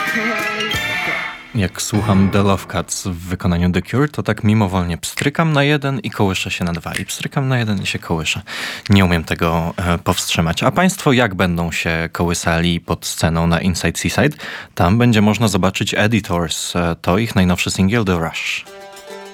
Jak słucham The Love Cats w wykonaniu The Cure, to tak mimowolnie pstrykam na jeden i kołyszę się na dwa. I pstrykam na jeden i się kołyszę. Nie umiem tego powstrzymać. A państwo jak będą się kołysali pod sceną na Inside Seaside? Tam będzie można zobaczyć Editors. To ich najnowszy singiel The Rush.